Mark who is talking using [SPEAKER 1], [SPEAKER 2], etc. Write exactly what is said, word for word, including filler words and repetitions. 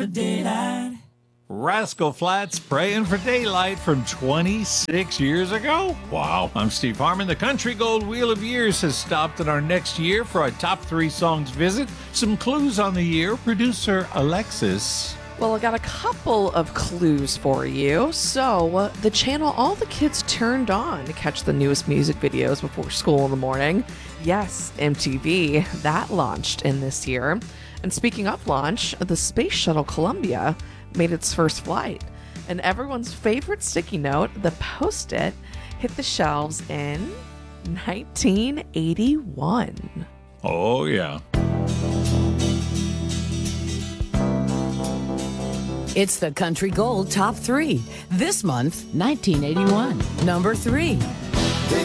[SPEAKER 1] for daylight.
[SPEAKER 2] Rascal Flatts Praying for Daylight from twenty-six years ago? Wow. I'm Steve Harmon. The Country Gold Wheel of Years has stopped at our next year for our top three songs visit. Some clues on the year. Producer Alexis.
[SPEAKER 3] Well, I got a couple of clues for you. So, uh, the channel all the kids turned on to catch the newest music videos before school in the morning. Yes, M T V. That launched in this year. And speaking of launch, the Space Shuttle Columbia made its first flight. And everyone's favorite sticky note, the Post-it, hit the shelves in nineteen eighty-one.
[SPEAKER 2] Oh, yeah.
[SPEAKER 4] It's the Country Gold Top three. This month, nineteen eighty-one. Number three.